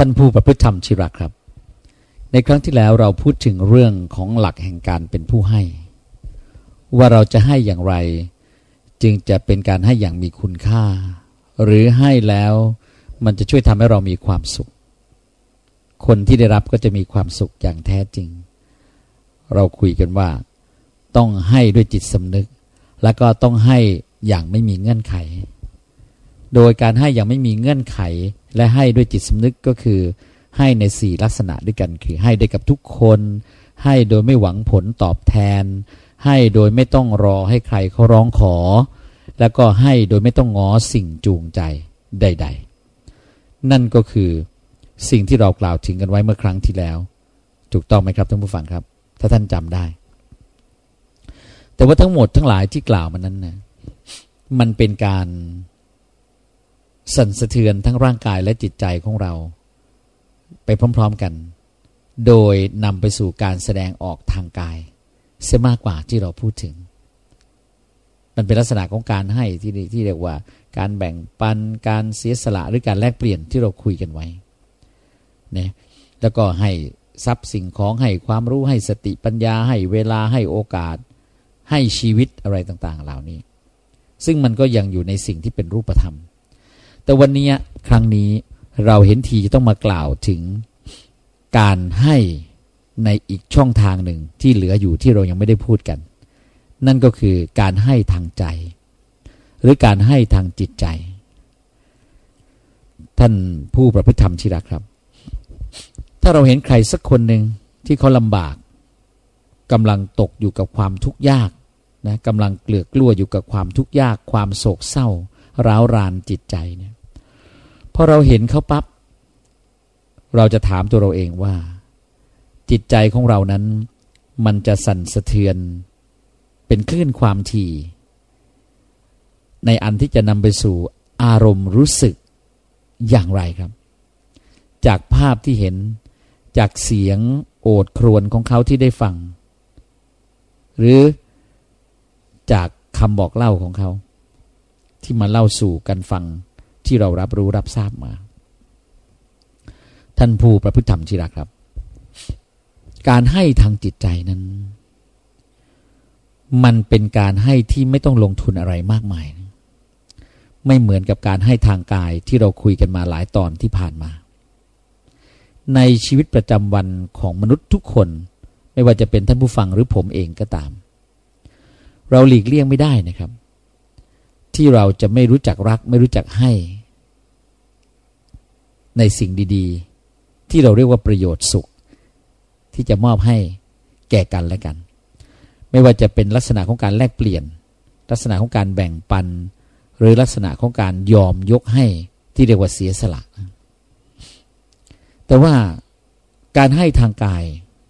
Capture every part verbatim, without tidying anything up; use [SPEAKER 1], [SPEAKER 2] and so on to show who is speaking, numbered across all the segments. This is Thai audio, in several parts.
[SPEAKER 1] านผู้ประพฤติธรรมที่รักครับในครั้งที่แล้วเราพูดถึงเรื่องของหลักแห่งการเป็นผู้ให้ว่าเราจะให้อย่างไรจึงจะเป็นการให้อย่างมีคุณค่าหรือให้แล้วมันจะช่วยทำให้เรามีความสุขคนที่ได้รับก็จะมีความสุขอย่างแท้จริงเราคุยกันว่าต้องให้ด้วยจิตสำนึกแล้วก็ต้องให้อย่างไม่มีเงื่อนไขโดยการให้อย่างไม่มีเงื่อนไขและให้ด้วยจิตสำนึกก็คือให้ในสี่ลักษณะด้วยกันคือให้ได้กับทุกคนให้โดยไม่หวังผลตอบแทนให้โดยไม่ต้องรอให้ใครเขาร้องขอแล้วก็ให้โดยไม่ต้องง้อสิ่งจูงใจใดๆนั่นก็คือสิ่งที่เรากล่าวถึงกันไว้เมื่อครั้งที่แล้วถูกต้องไหมครับท่านผู้ฟังครับถ้าท่านจำได้แต่ว่าทั้งหมดทั้งหลายที่กล่าวมานั้นนะมันเป็นการสั่นสะเทือนทั้งร่างกายและจิตใจของเราไปพร้อมๆกันโดยนำไปสู่การแสดงออกทางกายเสียมากกว่าที่เราพูดถึงมันเป็นลักษณะของการให้ที่ที่เรียกว่าการแบ่งปันการเสียสละหรือการแลกเปลี่ยนที่เราคุยกันไว้เนี่ยแล้วก็ให้ทรัพย์สิ่งของให้ความรู้ให้สติปัญญาให้เวลาให้โอกาสให้ชีวิตอะไรต่างๆเหล่านี้ซึ่งมันก็ยังอยู่ในสิ่งที่เป็นรูปธรรมแต่วันนี้ครั้งนี้เราเห็นทีจะต้องมากล่าวถึงการให้ในอีกช่องทางหนึ่งที่เหลืออยู่ที่เรายังไม่ได้พูดกันนั่นก็คือการให้ทางใจหรือการให้ทางจิตใจท่านผู้ประพฤติธรรมที่รักครับถ้าเราเห็นใครสักคนหนึ่งที่เขาลำบากกำลังตกอยู่กับความทุกข์ยากนะกำลังเกลือกกลั้วอยู่กับความทุกข์ยากความโศกเศร้าร้าวรานจิตใจเนี่ยพอเราเห็นเขาปั๊บเราจะถามตัวเราเองว่าจิตใจของเรานั้นมันจะสั่นสะเทือนเป็นคลื่นความถี่ในอันที่จะนำไปสู่อารมณ์รู้สึกอย่างไรครับจากภาพที่เห็นจากเสียงโอดครวญของเขาที่ได้ฟังหรือจากคำบอกเล่าของเขาที่มาเล่าสู่กันฟังที่เรารับรู้รับทราบมาท่านผู้ประพฤติธรรมที่รักครับการให้ทางจิตใจนั้นมันเป็นการให้ที่ไม่ต้องลงทุนอะไรมากมายไม่เหมือนกับการให้ทางกายที่เราคุยกันมาหลายตอนที่ผ่านมาในชีวิตประจำวันของมนุษย์ทุกคนไม่ว่าจะเป็นท่านผู้ฟังหรือผมเองก็ตามเราหลีกเลี่ยงไม่ได้นะครับที่เราจะไม่รู้จักรักไม่รู้จักให้ในสิ่งดีๆที่เราเรียกว่าประโยชน์สุขที่จะมอบให้แก่กันและกันไม่ว่าจะเป็นลักษณะของการแลกเปลี่ยนลักษณะของการแบ่งปันหรือลักษณะของการยอมยกให้ที่เรียกว่าเสียสละแต่ว่าการให้ทางกาย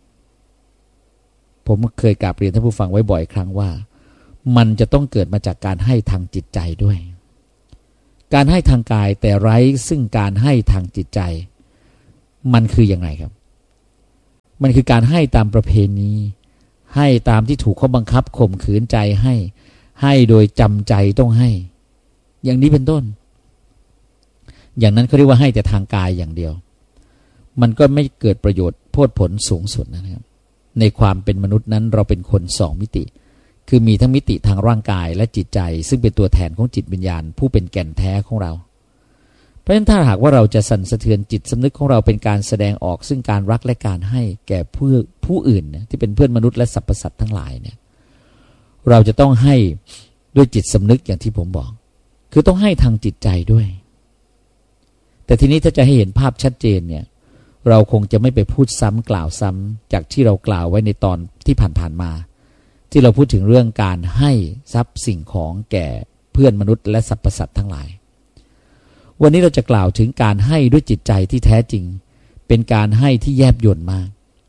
[SPEAKER 1] ผมเคยกราบเรียนท่านผู้ฟังไว้บ่อยครั้งว่ามันจะต้องเกิดมาจากการให้ทางจิตใจด้วยการให้ทางกายแต่ไร้ซึ่งการให้ทางจิตใจมันคืออย่างไรครับมันคือการให้ตามประเพณีให้ตามที่ถูกเขาบังคับข่มขืนใจให้ให้โดยจำใจต้องให้อย่างนี้เป็นต้นอย่างนั้นเขาเรียกว่าให้แต่ทางกายอย่างเดียวมันก็ไม่เกิดประโยชน์โพดผลสูงสุดนะครับในความเป็นมนุษย์นั้นเราเป็นคนสองมิติคือมีทั้งมิติทางร่างกายและจิตใจซึ่งเป็นตัวแทนของจิตวิญญาณผู้เป็นแก่นแท้ของเราเพราะฉะนั้นถ้าหากว่าเราจะสั่นสะเทือนจิตสำนึกของเราเป็นการแสดงออกซึ่งการรักและการให้แก่ผู้ผู้อื่นเนี่ยที่เป็นเพื่อนมนุษย์และสรรพสัตว์ทั้งหลายเนี่ยเราจะต้องให้ด้วยจิตสำนึกอย่างที่ผมบอกคือต้องให้ทางจิตใจด้วยแต่ทีนี้ถ้าจะให้เห็นภาพชัดเจนเนี่ยเราคงจะไม่ไปพูดซ้ำกล่าวซ้ำจากที่เรากล่าวไว้ในตอนที่ผ่านๆมาที่เราพูดถึงเรื่องการให้ทรัพย์สิ่งของแก่เพื่อนมนุษย์และสรรพสัตว์ทั้งหลายวันนี้เราจะกล่าวถึงการให้ด้วยจิตใจที่แท้จริงเป็นการให้ที่แยบยลมาก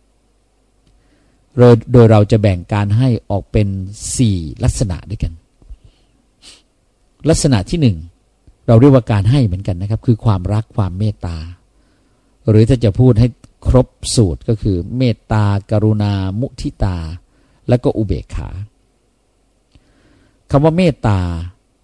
[SPEAKER 1] โดยเราจะแบ่งการให้ออกเป็นสี่ลักษณะด้วยกันลักษณะที่หนึ่งเราเรียกว่าการให้เหมือนกันนะครับคือความรักความเมตตาหรือถ้าจะพูดให้ครบสูตรก็คือเมตตากรุณามุทิตาและก็อุเบกขาคำว่าเมตตา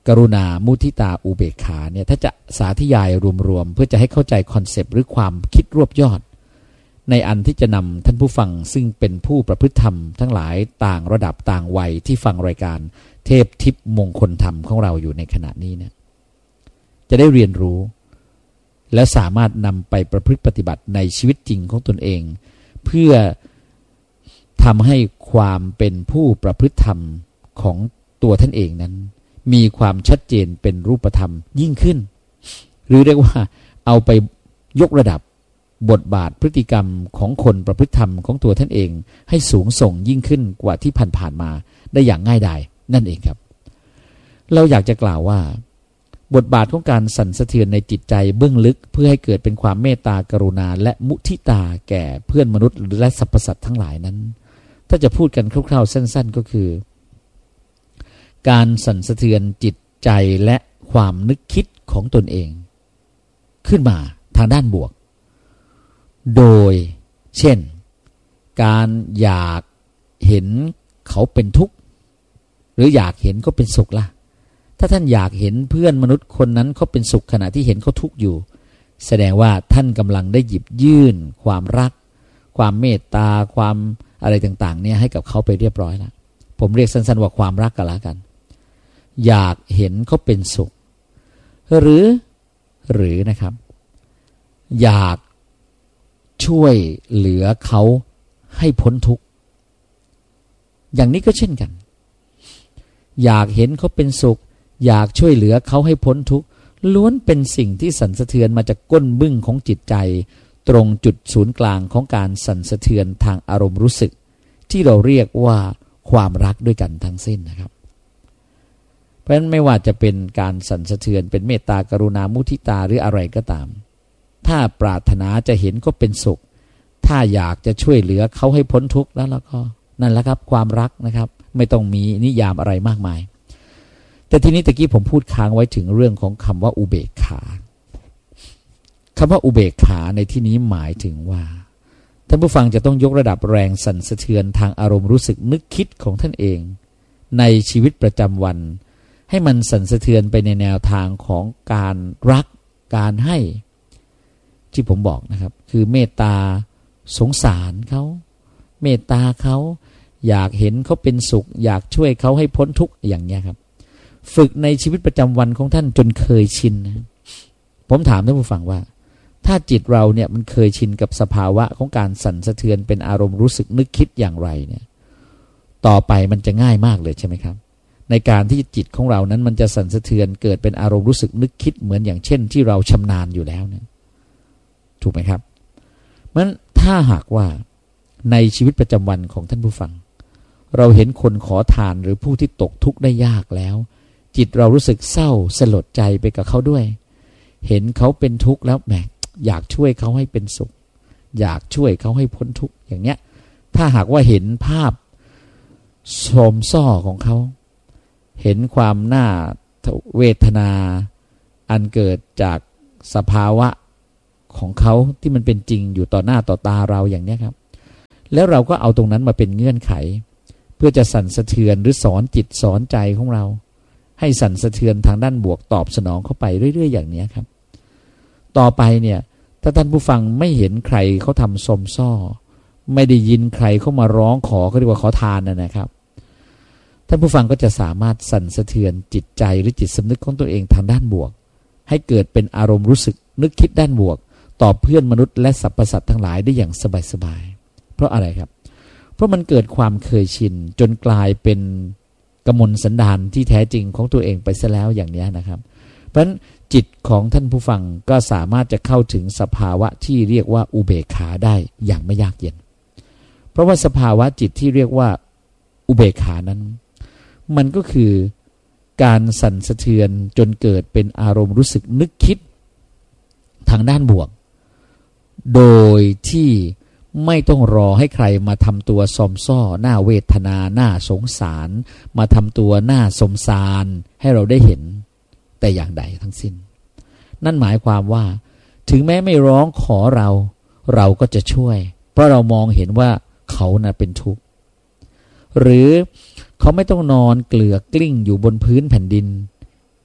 [SPEAKER 1] กรุณามุทิตาอุเบกขาเนี่ยถ้าจะสาธยายรวมๆเพื่อจะให้เข้าใจคอนเซปต์หรือความคิดรวบยอดในอันที่จะนำท่านผู้ฟังซึ่งเป็นผู้ประพฤติธรรมทั้งหลายต่างระดับต่างวัยที่ฟังรายการเทพทิพย์มงคลธรรมของเราอยู่ในขณะนี้เนี่ยจะได้เรียนรู้และสามารถนำไปประพฤติปฏิบัติในชีวิตจริงของตนเองเพื่อทำให้ความเป็นผู้ประพฤติธรรมของตัวท่านเองนั้นมีความชัดเจนเป็นรูปธรรมยิ่งขึ้นหรือเรียกว่าเอาไปยกระดับบทบาทพฤติกรรมของคนประพฤติธรรมของตัวท่านเองให้สูงส่งยิ่งขึ้นกว่าที่ผ่านๆมาได้อย่างง่ายดายนั่นเองครับเราอยากจะกล่าวว่าบทบาทของการสั่นสะเทือนในจิตใจเบื้องลึกเพื่อให้เกิดเป็นความเมตตากรุณาและมุทิตาแก่เพื่อนมนุษย์และสรรพสัตว์ทั้งหลายนั้นถ้าจะพูดกันคร่าวๆสั้นๆก็คือการสั่นสะเทือนจิตใจและความนึกคิดของตนเองขึ้นมาทางด้านบวกโดยเช่นการอยากเห็นเขาเป็นทุกข์หรืออยากเห็นเขาเป็นสุขล่ะถ้าท่านอยากเห็นเพื่อนมนุษย์คนนั้นเขาเป็นสุขขณะที่เห็นเขาทุกข์อยู่แสดงว่าท่านกำลังได้หยิบยื่นความรักความเมตตาความอะไรต่างๆเนี่ยให้กับเขาไปเรียบร้อยแล้วผมเรียกสั้นๆว่าความรักกันละกันอยากเห็นเขาเป็นสุขหรือหรือนะครับอยากช่วยเหลือเขาให้พ้นทุกข์อย่างนี้ก็เช่นกันอยากเห็นเขาเป็นสุขอยากช่วยเหลือเขาให้พ้นทุกข์ล้วนเป็นสิ่งที่สั่นสะเทือนมาจากก้นบึ้งของจิตใจตรงจุดศูนย์กลางของการสั่นสะเทือนทางอารมณ์รู้สึกที่เราเรียกว่าความรักด้วยกันทั้งสิ้นนะครับเพราะฉะนั้นไม่ว่าจะเป็นการสั่นสะเทือนเป็นเมตตากรุณามุทิตาหรืออะไรก็ตามถ้าปรารถนาจะเห็นเขาเป็นสุขถ้าอยากจะช่วยเหลือเขาให้พ้นทุกข์แล้วแล้วก็นั่นแหละครับความรักนะครับไม่ต้องมีนิยามอะไรมากมายแต่ทีนี้ตะกี้ผมพูดค้างไว้ถึงเรื่องของคำว่าอุเบกขาคำว่าอุเบกขาในที่นี้หมายถึงว่าท่านผู้ฟังจะต้องยกระดับแรงสั่นสะเทือนทางอารมณ์รู้สึกนึกคิดของท่านเองในชีวิตประจำวันให้มันสั่นสะเทือนไปในแนวทางของการรักการให้ที่ผมบอกนะครับคือเมตตาสงสารเขาเมตตาเขาอยากเห็นเขาเป็นสุขอยากช่วยเขาให้พ้นทุกข์อย่างนี้ครับฝึกในชีวิตประจำวันของท่านจนเคยชินนะผมถามท่านผู้ฟังว่าถ้าจิตเราเนี่ยมันเคยชินกับสภาวะของการสั่นสะเทือนเป็นอารมณ์รู้สึกนึกคิดอย่างไรเนี่ยต่อไปมันจะง่ายมากเลยใช่ไหมครับในการที่จิตของเรานั้นมันจะสั่นสะเทือนเกิดเป็นอารมณ์รู้สึกนึกคิดเหมือนอย่างเช่นที่เราชำนาญอยู่แล้วเนี่ยถูกไหมครับเพราะฉะนั้นถ้าหากว่าในชีวิตประจำวันของท่านผู้ฟังเราเห็นคนขอทานหรือผู้ที่ตกทุกข์ได้ยากแล้วจิตเรารู้สึกเศร้าสลดใจไปกับเขาด้วยเห็นเขาเป็นทุกข์แล้วแหมอยากช่วยเขาให้เป็นสุขอยากช่วยเขาให้พ้นทุกข์อย่างเนี้ยถ้าหากว่าเห็นภาพโสมซ้อของเขาเห็นความน่าเวทนาอันเกิดจากสภาวะของเขาที่มันเป็นจริงอยู่ต่อหน้าต่อตาเราอย่างนี้ครับแล้วเราก็เอาตรงนั้นมาเป็นเงื่อนไขเพื่อจะสั่นสะเทือนหรือสอนจิตสอนใจของเราให้สั่นสะเทือนทางด้านบวกตอบสนองเข้าไปเรื่อยๆอย่างนี้ครับต่อไปเนี่ยถ้าท่านผู้ฟังไม่เห็นใครเขาทำสมซ้อไม่ได้ยินใครเข้ามาร้องขอเขาเรียกว่าขอทานนะนะครับท่านผู้ฟังก็จะสามารถสั่นสะเทือนจิตใจหรือจิตสำนึกของตัวเองทางด้านบวกให้เกิดเป็นอารมณ์รู้สึกนึกคิดด้านบวกต่อเพื่อนมนุษย์และสรรพสัตว์ทั้งหลายได้อย่างสบายๆเพราะอะไรครับเพราะมันเกิดความเคยชินจนกลายเป็นกมลสันดานที่แท้จริงของตัวเองไปซะแล้วอย่างนี้นะครับเพราะฉะนั้นจิตของท่านผู้ฟังก็สามารถจะเข้าถึงสภาวะที่เรียกว่าอุเบกขาได้อย่างไม่ยากเย็นเพราะว่าสภาวะจิตที่เรียกว่าอุเบกขานั้นมันก็คือการสั่นสะเทือนจนเกิดเป็นอารมณ์รู้สึกนึกคิดทางด้านบวกโดยที่ไม่ต้องรอให้ใครมาทำตัวซอมซ้อหน้าเวทนาหน้าสงสารมาทำตัวหน้าสมสารให้เราได้เห็นแต่อย่างใดทั้งสิ้นนั่นหมายความว่าถึงแม้ไม่ร้องขอเราเราก็จะช่วยเพราะเรามองเห็นว่าเขาน่ะเป็นทุกข์หรือเขาไม่ต้องนอนเกลือกกลิ้งอยู่บนพื้นแผ่นดิน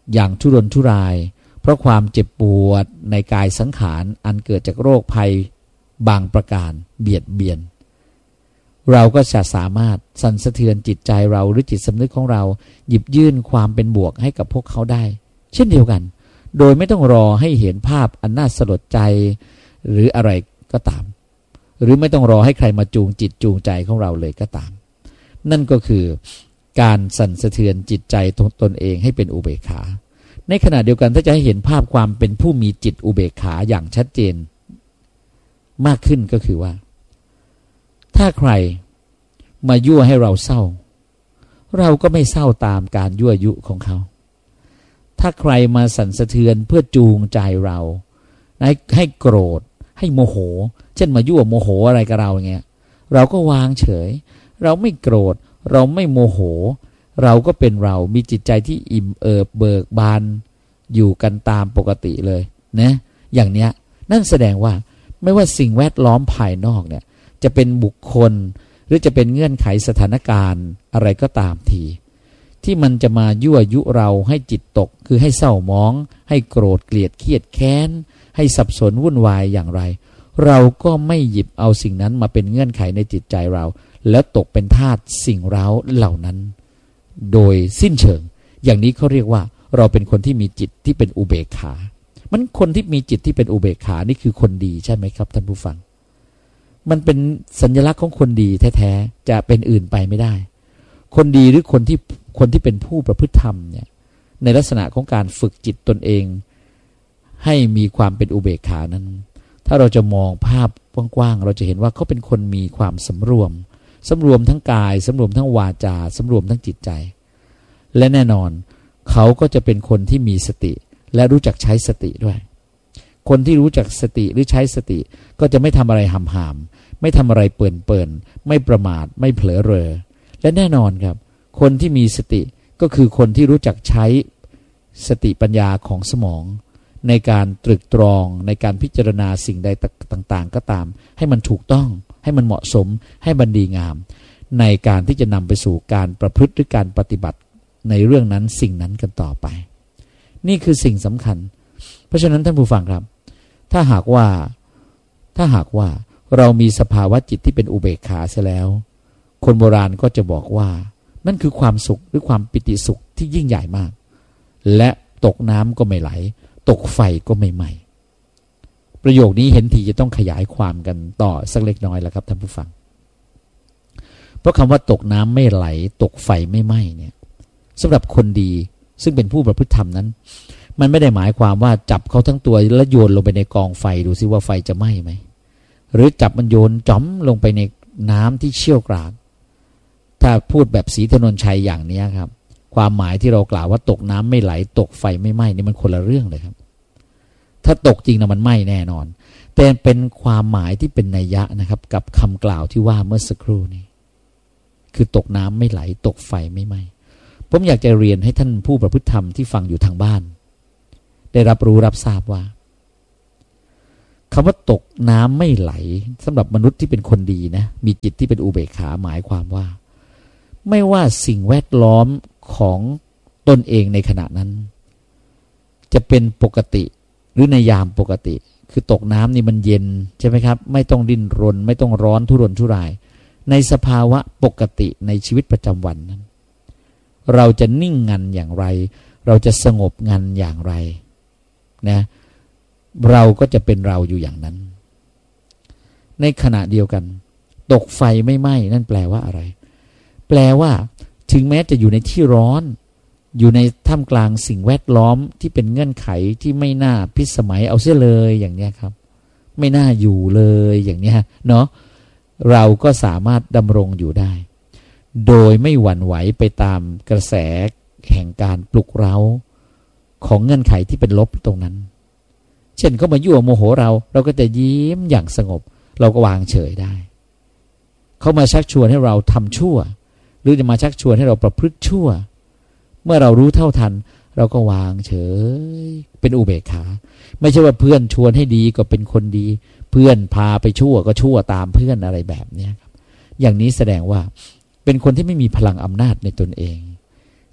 [SPEAKER 1] อย่างทุรนทุรายเพราะความเจ็บปวดในกายสังขารอันเกิดจากโรคภัยบางประการเบียดเบียนเราก็จะสามารถสั่นสะเทือนจิตใจเราหรือจิตสำนึกของเราหยิบยื่นความเป็นบวกให้กับพวกเขาได้เช่นเดียวกันโดยไม่ต้องรอให้เห็นภาพอันน่าสลดใจหรืออะไรก็ตามหรือไม่ต้องรอให้ใครมาจูงจิตจูงใจของเราเลยก็ตามนั่นก็คือการสั่นสะเทือนจิตใจตนเองให้เป็นอุเบกขาในขณะเดียวกันถ้าจะให้เห็นภาพความเป็นผู้มีจิตอุเบกขาอย่างชัดเจนมากขึ้นก็คือว่าถ้าใครมายั่วให้เราเศร้าเราก็ไม่เศร้าตามการยั่วยุของเขาถ้าใครมาสั่นสะเทือนเพื่อจูงใจเราให้ให้โกรธให้โมโหเช่นมายั่วโมโหอะไรกับเราอย่างเงี้ยเราก็วางเฉยเราไม่โกรธเราไม่โมโหเราก็เป็นเรามีจิตใจที่อิ่มเอิบเบิกบานอยู่กันตามปกติเลยนะอย่างเนี้ยนั่นแสดงว่าไม่ว่าสิ่งแวดล้อมภายนอกเนี่ยจะเป็นบุคคลหรือจะเป็นเงื่อนไขสถานการณ์อะไรก็ตามทีที่มันจะมายั่วยุเราให้จิตตกคือให้เศร้าหมองให้โกรธเกลียดเครียดแค้นให้สับสนวุ่นวายอย่างไรเราก็ไม่หยิบเอาสิ่งนั้นมาเป็นเงื่อนไขในจิตใจเราแล้วตกเป็นทาสสิ่งเร้าเหล่านั้นโดยสิ้นเชิงอย่างนี้เขาเรียกว่าเราเป็นคนที่มีจิตที่เป็นอุเบกขามันคนที่มีจิตที่เป็นอุเบกขานี่คือคนดีใช่ไหมครับท่านผู้ฟังมันเป็นสัญลักษณ์ของคนดีแท้ๆจะเป็นอื่นไปไม่ได้คนดีหรือคนที่คนที่เป็นผู้ประพฤติธรรมเนี่ยในลักษณะของการฝึกจิตตนเองให้มีความเป็นอุเบกขานั้นถ้าเราจะมองภาพกว้างๆเราจะเห็นว่าเขาเป็นคนมีความสำรวมสำรวมทั้งกายสำรวมทั้งวาจาสำรวมทั้งจิตใจและแน่นอนเขาก็จะเป็นคนที่มีสติและรู้จักใช้สติด้วยคนที่รู้จักสติหรือใช้สติก็จะไม่ทำอะไรหำหามไม่ทำอะไรเปิ่นเปิ่นไม่ประมาทไม่เผลอเรอและแน่นอนครับคนที่มีสติก็คือคนที่รู้จักใช้สติปัญญาของสมองในการตรึกตรองในการพิจารณาสิ่งใดต่างๆก็ตามให้มันถูกต้องให้มันเหมาะสมให้มันดีงามในการที่จะนำไปสู่การประพฤติหรือการปฏิบัติในเรื่องนั้นสิ่งนั้นกันต่อไปนี่คือสิ่งสำคัญเพราะฉะนั้นท่านผู้ฟังครับถ้าหากว่าถ้าหากว่าเรามีสภาวะจิตที่เป็นอุเบกขาเสียแล้วคนโบราณก็จะบอกว่านั่นคือความสุขหรือความปิติสุขที่ยิ่งใหญ่มากและตกน้ำก็ไม่ไหลตกไฟก็ไม่ไหม้ประโยคนี้เห็นทีจะต้องขยายความกันต่อสักเล็กน้อยแล้วครับท่านผู้ฟังเพราะคำว่าตกน้ำไม่ไหลตกไฟไม่ไหม้เนี่ยสำหรับคนดีซึ่งเป็นผู้ประพฤติธรรมนั้นมันไม่ได้หมายความว่าจับเขาทั้งตัวแล้วโยนลงไปในกองไฟดูซิว่าไฟจะไหม้ไหมหรือจับมันโยนจ๋อมลงไปในน้ำที่เชี่ยวกรากถ้าพูดแบบศรีถนนชัยอย่างนี้ครับความหมายที่เรากล่าวว่าตกน้ำไม่ไหลตกไฟไม่ไหม้นี่มันคนละเรื่องเลยครับถ้าตกจริงนะมันไหม้แน่นอนแต่เป็นความหมายที่เป็นนัยยะนะครับกับคำกล่าวที่ว่าเมื่อสักครู่นี้คือตกน้ำไม่ไหลตกไฟไม่ไหม้ผมอยากจะเรียนให้ท่านผู้ประพฤติธรรมที่ฟังอยู่ทางบ้านได้รับรู้รับทราบว่าคำว่าตกน้ำไม่ไหลสำหรับมนุษย์ที่เป็นคนดีนะมีจิตที่เป็นอุเบกขาหมายความว่าไม่ว่าสิ่งแวดล้อมของตนเองในขณะนั้นจะเป็นปกติหรือในยามปกติคือตกน้ำนี่มันเย็นใช่ไหมครับไม่ต้องดิ้นรนไม่ต้องร้อนทุรนทุรายในสภาวะปกติในชีวิตประจำวันนั้นเราจะนิ่งงันอย่างไรเราจะสงบงันอย่างไรนะเราก็จะเป็นเราอยู่อย่างนั้นในขณะเดียวกันตกไฟไม่ไหม้นั่นแปลว่าอะไรแปลว่าถึงแม้จะอยู่ในที่ร้อนอยู่ในท่ามกลางสิ่งแวดล้อมที่เป็นเงื่อนไขที่ไม่น่าพิสมัยเอาเสียเลยอย่างนี้ครับไม่น่าอยู่เลยอย่างนี้เนาะเราก็สามารถดำรงอยู่ได้โดยไม่หวั่นไหวไปตามกระแสแห่งการปลุกเร้าของเงื่อนไขที่เป็นลบตรงนั้นเช่นเขามายั่วโมโหเราเราก็จะยิ้มอย่างสงบเราก็วางเฉยได้เขามาชักชวนให้เราทำชั่วหรือจะมาชักชวนให้เราประพฤติชั่วเมื่อเรารู้เท่าทันเราก็วางเฉยเป็นอุเบกขาไม่ใช่ว่าเพื่อนชวนให้ดีก็เป็นคนดีเพื่อนพาไปชั่วก็ชั่วตามเพื่อนอะไรแบบนี้ครับอย่างนี้แสดงว่าเป็นคนที่ไม่มีพลังอำนาจในตนเอง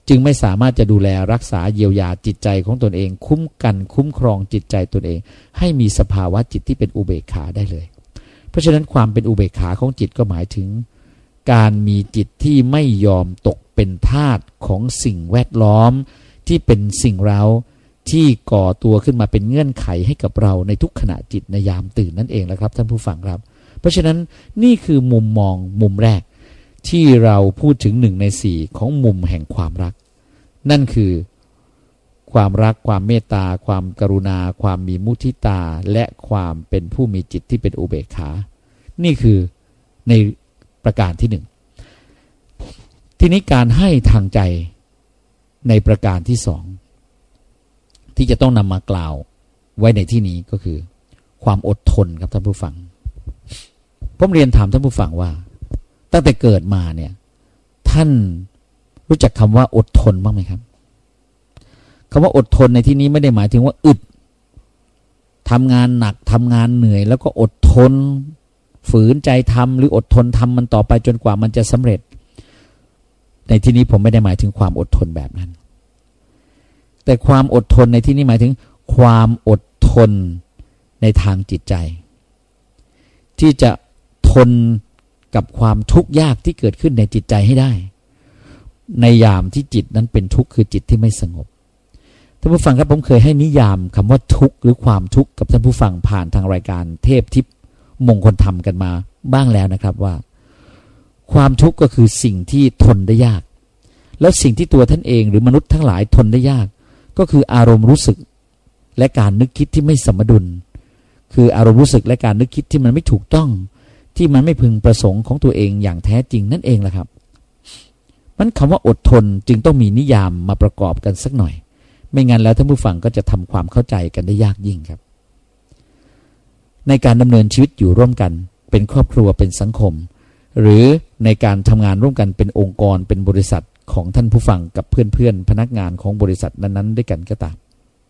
[SPEAKER 1] จึงไม่สามารถจะดูแลรักษาเยียวยาจิตใจของตนเองคุ้มกันคุ้มครองจิตใจตนเองให้มีสภาวะจิตที่เป็นอุเบกขาได้เลยเพราะฉะนั้นความเป็นอุเบกขาของจิตก็หมายถึงการมีจิตที่ไม่ยอมตกเป็นทาสของสิ่งแวดล้อมที่เป็นสิ่งเร้าที่ก่อตัวขึ้นมาเป็นเงื่อนไขให้กับเราในทุกขณะจิตในยามตื่นนั่นเองแหละครับท่านผู้ฟังครับเพราะฉะนั้นนี่คือมุมมองมุมแรกที่เราพูดถึงหนึ่งในสี่ของมุมแห่งความรักนั่นคือความรักความเมตตาความกรุณาความมีมุทิตาและความเป็นผู้มีจิตที่เป็นอุเบกขานี่คือในประการที่หนึ่งทีนี้การให้ทางใจในประการที่สองที่จะต้องนำมากล่าวไว้ในที่นี้ก็คือความอดทนครับท่านผู้ฟังผมเรียนถามท่านผู้ฟังว่าตั้งแต่เกิดมาเนี่ยท่านรู้จักคำว่าอดทนบ้างไหมครับคำว่าอดทนในที่นี้ไม่ได้หมายถึงว่าอึดทำงานหนักทำงานเหนื่อยแล้วก็อดทนฝืนใจทำหรืออดทนทำมันต่อไปจนกว่ามันจะสำเร็จในที่นี้ผมไม่ได้หมายถึงความอดทนแบบนั้นแต่ความอดทนในที่นี้หมายถึงความอดทนในทางจิตใจที่จะทนกับความทุกข์ยากที่เกิดขึ้นในจิตใจให้ได้ในยามที่จิตนั้นเป็นทุกข์คือจิตที่ไม่สงบท่านผู้ฟังครับผมเคยให้นิยามคำว่าทุกข์หรือความทุกข์กับท่านผู้ฟังผ่านทางรายการเทพทิพย์มงคลธรรมกันมาบ้างแล้วนะครับว่าความทุกข์ก็คือสิ่งที่ทนได้ยากแล้วสิ่งที่ตัวท่านเองหรือมนุษย์ทั้งหลายทนได้ยากก็คืออารมณ์รู้สึกและการนึกคิดที่ไม่สมดุลคืออารมณ์รู้สึกและการนึกคิดที่มันไม่ถูกต้องที่มันไม่พึงประสงค์ของตัวเองอย่างแท้จริงนั่นเองแหละครับมันคำว่าอดทนจึงต้องมีนิยามมาประกอบกันสักหน่อยไม่งั้นแล้วท่านผู้ฟังก็จะทำความเข้าใจกันได้ยากยิ่งครับในการดำเนินชีวิตอยู่ร่วมกันเป็นครอบครัวเป็นสังคมหรือในการทำงานร่วมกันเป็นองค์กรเป็นบริษัทของท่านผู้ฟังกับเพื่อนๆพนักงานของบริษัทนั้นๆด้วยกันก็ตาม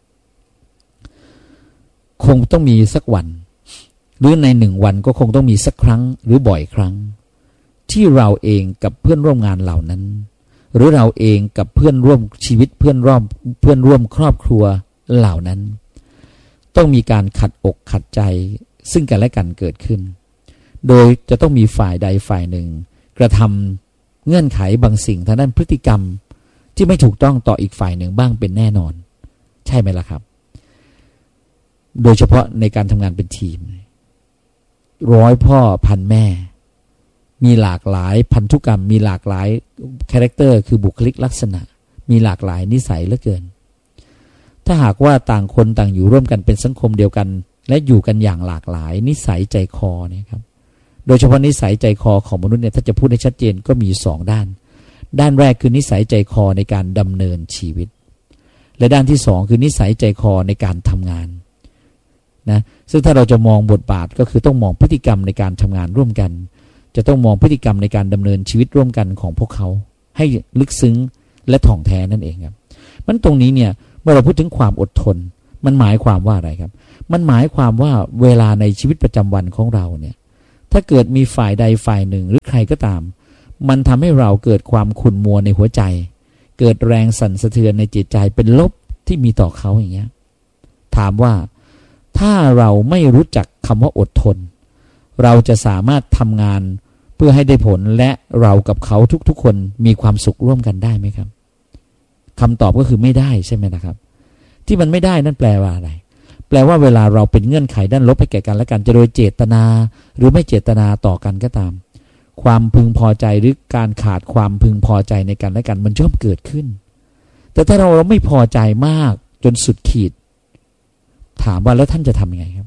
[SPEAKER 1] คงต้องมีสักวันหรือในหนึ่งวันก็คงต้องมีสักครั้งหรือบ่อยครั้งที่เราเองกับเพื่อนร่วมงานเหล่านั้นหรือเราเองกับเพื่อนร่วมชีวิตเพื่อนร่วมเพื่อนร่วมครอบครัวเหล่านั้นต้องมีการขัดอกขัดใจซึ่งกันและกันเกิดขึ้นโดยจะต้องมีฝ่ายใดฝ่ายหนึ่งกระทำเงื่อนไขบางสิ่งทางด้านพฤติกรรมที่ไม่ถูกต้องต่ออีกฝ่ายหนึ่งบ้างเป็นแน่นอนใช่ไหมล่ะครับโดยเฉพาะในการทำงานเป็นทีมร้อยพ่อพันแม่มีหลากหลายพันธุกรรมมีหลากหลายคาแรคเตอร์คือบุคลิกลักษณะมีหลากหลายนิสัยเหลือเกินถ้าหากว่าต่างคนต่างอยู่ร่วมกันเป็นสังคมเดียวกันและอยู่กันอย่างหลากหลายนิสัยใจคอเนี่ยครับโดยเฉพาะนิสัยใจคอของมนุษย์เนี่ยถ้าจะพูดให้ชัดเจนก็มีสองด้านด้านแรกคือนิสัยใจคอในการดำเนินชีวิตและด้านที่สองคือนิสัยใจคอในการทำงานนะซึ่งถ้าเราจะมองบทบาทก็คือต้องมองพฤติกรรมในการทำงานร่วมกันจะต้องมองพฤติกรรมในการดำเนินชีวิตร่วมกันของพวกเขาให้ลึกซึ้งและถ่องแท้นั่นเองครับมันตรงนี้เนี่ยเมื่อเราพูดถึงความอดทนมันหมายความว่าอะไรครับมันหมายความว่าเวลาในชีวิตประจำวันของเราเนี่ยถ้าเกิดมีฝ่ายใดฝ่ายหนึ่งหรือใครก็ตามมันทำให้เราเกิดความขุ่นมัวในหัวใจเกิดแรงสั่นสะเทือนในจิตใจเป็นลบที่มีต่อเขาอย่างเงี้ยถามว่าถ้าเราไม่รู้จักคำว่าอดทนเราจะสามารถทำงานเพื่อให้ได้ผลและเรากับเขาทุกๆคนมีความสุขร่วมกันได้ไหมครับคำตอบก็คือไม่ได้ใช่ไหมนะครับที่มันไม่ได้นั่นแปลว่าอะไรแปลว่าเวลาเราเป็นเงื่อนไขด้านลบให้แก่กันและกันจะโดยเจตนาหรือไม่เจตนาต่อกันก็ตามความพึงพอใจหรือการขาดความพึงพอใจในกันและกันมันย่อมเกิดขึ้นแต่ถ้าเราเราไม่พอใจมากจนสุดขีดถามว่าแล้วท่านจะทำยังไงครับ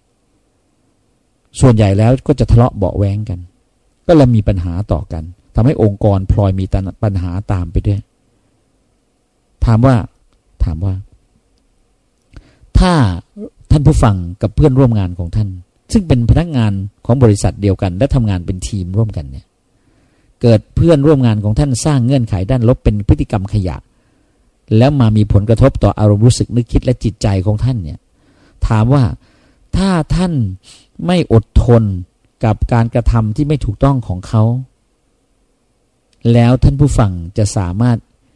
[SPEAKER 1] ส่วนใหญ่แล้วก็จะทะเลาะเบาะแว้งกันก็เลยมีปัญหาต่อกันทำให้องค์กรพลอยมีปัญหาตามไปด้วยถามว่าถามว่าถ้าท่านผู้ฟังกับเพื่อนร่วมงานของท่านซึ่งเป็นพนักงานของบริษัทเดียวกันและทำงานเป็นทีมร่วมกันเนี่ยเกิดเพื่อนร่วมงานของท่านสร้างเงื่อนไขด้านลบเป็นพฤติกรรมขยะแล้วมามีผลกระทบต่ออารมณ์รู้สึกนึกคิดและจิตใจของท่านเนี่ยถามว่าถ้าท่านไม่อดทนกับการกระทำที่ไม่ถูกต้องของเขาแล้วท่านผู้ฟังจะสามารถ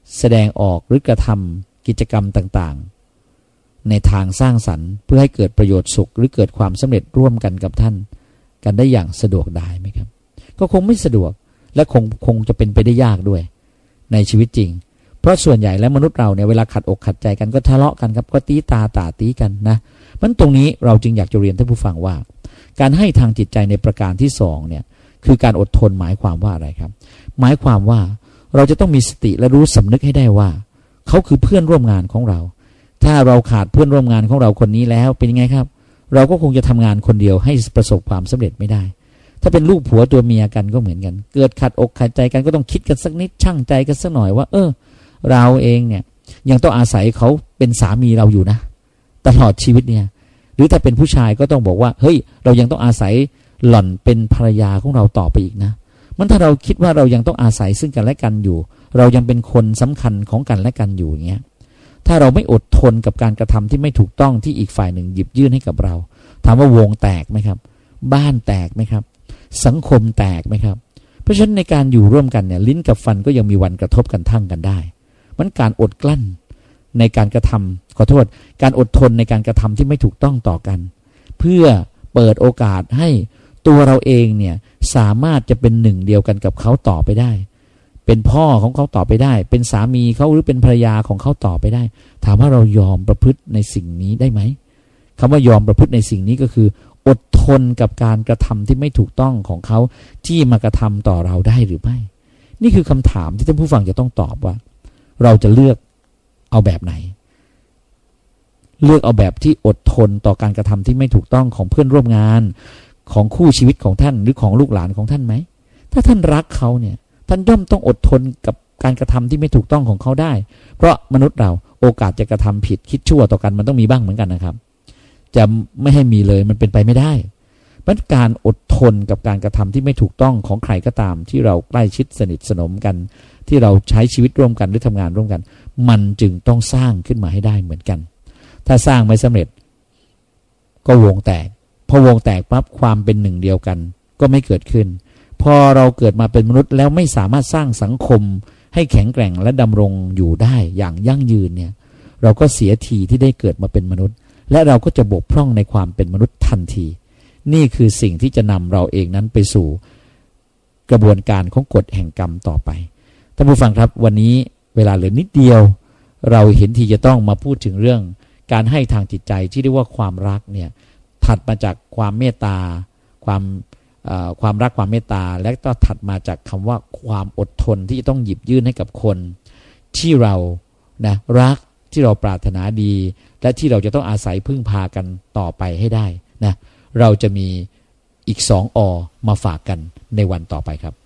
[SPEAKER 1] แสดงออกหรือกระทำกิจกรรมต่างๆในทางสร้างสรรค์เพื่อให้เกิดประโยชน์สุขหรือเกิดความสำเร็จร่วมกันกับท่านกันได้อย่างสะดวกได้ไหมครับก็คงไม่สะดวกและคงคงจะเป็นไปได้ยากด้วยในชีวิตจริงเพราะส่วนใหญ่แล้วมนุษย์เราเนี่ยเวลาขัดอกขัดใจกันก็ทะเลาะกันครับก็ตีตาตาตีกันนะมันตรงนี้เราจึงอยากจะเรียนท่านผู้ฟังว่าการให้ทางจิตใจในประการที่สองเนี่ยคือการอดทนหมายความว่าอะไรครับหมายความว่าเราจะต้องมีสติและรู้สำนึกให้ได้ว่าเขาคือเพื่อนร่วมงานของเราถ้าเราขาดเพื่อนร่วมงานของเราคนนี้แล้วเป็นยังไงครับเราก็คงจะทำงานคนเดียวให้ประสบความสำเร็จไม่ได้ถ้าเป็นลูกผัวตัวเมียกันก็เหมือนกันเกิดขัดอกขัดใจกันก็ต้องคิดกันสักนิดชั่งใจกันสักหน่อยว่าเออเราเองเนี่ยยังต้องอาศัยเขาเป็นสามีเราอยู่นะตลอดชีวิตเนี่ยหรือถ้าเป็นผู้ชายก็ต้องบอกว่าเฮ้ยเรายังต้องอาศัยหล่อนเป็นภรรยาของเราต่อไปอีกนะมันถ้าเราคิดว่าเรายังต้องอาศัยซึ่งกันและกันอยู่เรายังเป็นคนสำคัญของกันและกันอยู่อย่างเงี้ยถ้าเราไม่อดทนกับการกระทำที่ไม่ถูกต้องที่อีกฝ่ายหนึ่งหยิบยื่นให้กับเราถามว่าวงแตกไหมครับบ้านแตกไหมครับสังคมแตกไหมครับเพราะฉะนั้นในการอยู่ร่วมกันเนี่ยลิ้นกับฟันก็ยังมีวันกระทบกันทั่งกันได้มันการอดกลั้นในการกระทำขอโทษการอดทนในการกระทำที่ไม่ถูกต้องต่อกันเพื่อเปิดโอกาสให้ตัวเราเองเนี่ยสามารถจะเป็นหนึ่งเดียวกันกับเขาต่อไปได้เป็นพ่อของเขาต่อไปได้เป็นสามีเขาหรือเป็นภรรยาของเขาต่อไปได้ถามว่าเรายอมประพฤติในสิ่งนี้ได้ไหมคำว่ายอมประพฤติในสิ่งนี้ก็คืออดทนกับการกระทำที่ไม่ถูกต้องของเขาที่มากระทำต่อเราได้หรือไม่นี่คือคำถามที่ท่านผู้ฟังจะต้องตอบว่าเราจะเลือกเอาแบบไหนเลือกเอาแบบที่อดทนต่อการกระทำที่ไม่ถูกต้องของเพื่อนร่วมงานของคู่ชีวิตของท่านหรือของลูกหลานของท่านไหมถ้าท่านรักเขาเนี่ยท่านย่อมต้องอดทนกับการกระทำที่ไม่ถูกต้องของเขาได้เพราะมนุษย์เราโอกาสจะกระทำผิดคิดชั่วต่อกันมันต้องมีบ้างเหมือนกันนะครับจะไม่ให้มีเลยมันเป็นไปไม่ได้เพราะการอดทนกับการกระทำที่ไม่ถูกต้องของใครก็ตามที่เราใกล้ชิดสนิทสนมกันที่เราใช้ชีวิตร่วมกันหรือทำงานร่วมกันมันจึงต้องสร้างขึ้นมาให้ได้เหมือนกันถ้าสร้างไม่สำเร็จก็วงแตกพอวงแตกปั๊บความเป็นหนึ่งเดียวกันก็ไม่เกิดขึ้นพอเราเกิดมาเป็นมนุษย์แล้วไม่สามารถสร้างสังคมให้แข็งแกร่งและดำรงอยู่ได้อย่างยั่งยืนเนี่ยเราก็เสียทีที่ได้เกิดมาเป็นมนุษย์และเราก็จะบกพร่องในความเป็นมนุษย์ทันทีนี่คือสิ่งที่จะนำเราเองนั้นไปสู่กระบวนการของกฎแห่งกรรมต่อไปท่านผู้ฟังครับวันนี้เวลาเหลือนิดเดียวเราเห็นทีจะต้องมาพูดถึงเรื่องการให้ทางจิตใจที่เรียกว่าความรักเนี่ยถัดมาจากความเมตตาความความรักความเมตตาและก็ถัดมาจากคำว่าความอดทนที่จะต้องหยิบยื่นให้กับคนที่เรานะรักที่เราปรารถนาดีและที่เราจะต้องอาศัยพึ่งพากันต่อไปให้ได้นะเราจะมีอีกสองอมาฝากกันในวันต่อไปครับ